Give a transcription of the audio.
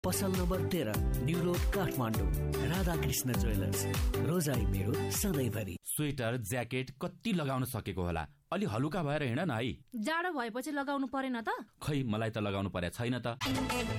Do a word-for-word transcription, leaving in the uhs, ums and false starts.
पसल नम्बर तेह्र new road Kathmandu, Radhakrishna jewellers, रोजाई मेरो सधैँभरि। स्वेटर ज्याकेट कति लगाउन सकेको होला, अलि हलुका भएर हिँड न है। जाडो भएपछि लगाउनु परेन त? खै मलाई त लगाउनु परेको छैन त।